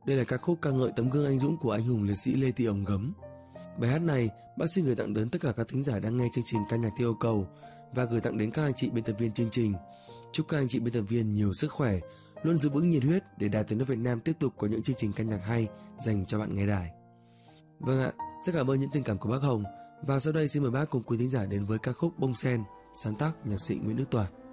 Đây là ca khúc ca ngợi tấm gương anh dũng của anh hùng liệt sĩ Lê Thị Ồng Gấm. Bài hát này bác xin gửi tặng đến tất cả các thính giả đang nghe chương trình ca nhạc theo yêu cầu và gửi tặng đến các anh chị biên tập viên chương trình. Chúc các anh chị biên tập viên nhiều sức khỏe, luôn giữ vững nhiệt huyết để Đài Tiếng nói Việt Nam tiếp tục có những chương trình ca nhạc hay dành cho bạn nghe đài. Vâng ạ, rất cảm ơn những tình cảm của bác Hồng. Và sau đây xin mời bác cùng quý thính giả đến với ca khúc Bông Sen, sáng tác nhạc sĩ Nguyễn Đức Toản.